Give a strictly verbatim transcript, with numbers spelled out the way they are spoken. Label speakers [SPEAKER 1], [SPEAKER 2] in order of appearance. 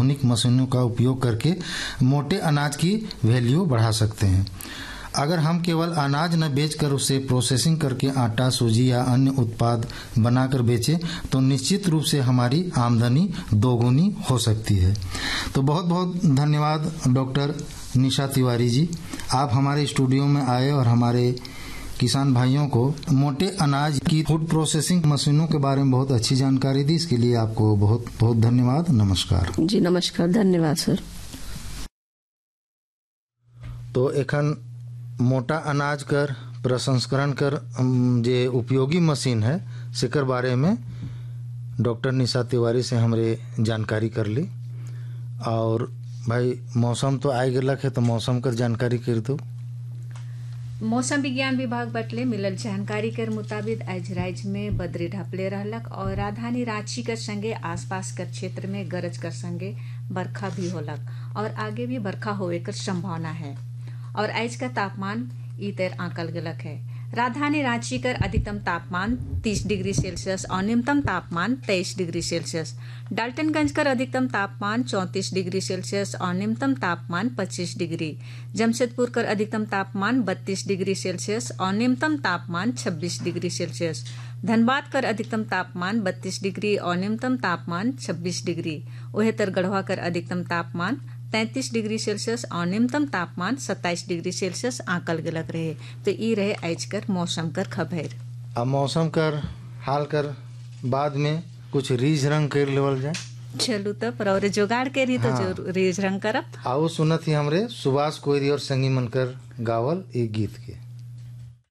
[SPEAKER 1] आधुनिक मशीनों का उपयोग करके मोटे अनाज की वैल्यू बढ़ा सकते हैं। अगर हम केवल अनाज न बेचकर उसे प्रोसेसिंग करके आटा, सूजी या अन्य उत्पाद बनाकर बेचें तो निश्चित रूप से हमारी आमदनी दोगुनी हो सकती है। तो बहुत बहुत धन्यवाद डॉक्टर निशा तिवारी जी, आप हमारे स्टूडियो में आए और हमारे किसान भाइयों को मोटे अनाज की फूड प्रोसेसिंग मशीनों के बारे में बहुत अच्छी जानकारी दी। इसके लिए आपको बहुत बहुत धन्यवाद। नमस्कार
[SPEAKER 2] जी। नमस्कार, धन्यवाद सर।
[SPEAKER 1] तो एखन मोटा अनाज कर प्रसंस्करण कर जे उपयोगी मशीन है सेकर बारे में डॉक्टर निशा तिवारी से हमरे जानकारी कर ली। और भाई मौसम तो आए गलक है, तो मौसम कर जानकारी कर दो।
[SPEAKER 3] मौसम विज्ञान विभाग बटले मिलल जानकारी के मुताबिक आज राज्य में बदरी ढपले रहलक और राजधानी रांची के संगे आसपास के क्षेत्र में गरज कर संगे बरखा भी होलक और आगे भी बरखा होवे कर संभावना है। और आज का तापमान ई तेर आंकल गलक है। राजधानी रांची कर अधिकतम तापमान तीस डिग्री सेल्सियस और न्यूनतम तापमान तेईस डिग्री सेल्सियस। डाल्टनगंज कर अधिकतम तापमान चौंतीस डिग्री सेल्सियस और न्यूनतम तापमान पच्चीस डिग्री। जमशेदपुर कर अधिकतम तापमान बत्तीस डिग्री सेल्सियस और न्यूनतम तापमान छब्बीस डिग्री सेल्सियस। धनबाद कर अधिकतम तापमान बत्तीस डिग्री और न्यूनतम तापमान छब्बीस डिग्री। ओहेतर गढ़वा कर अधिकतम तापमान तैंतीस डिग्री सेल्सियस और न्यूनतम तापमान सत्ताईस डिग्री सेल्सियस आंकल गलक रहे। तो ई रहे आज कर मौसम कर खबर।
[SPEAKER 1] अब मौसम कर हाल कर बाद में कुछ रीझ रंग कर लेवल जाए।
[SPEAKER 3] चलू तो पर जोगाड़ के रही तो
[SPEAKER 1] हाँ।
[SPEAKER 3] जो रीझ रंग करब।
[SPEAKER 1] आओ सुनत ही हमरे सुभाष कोयरी और संगी मनकर गावल एक गीत के।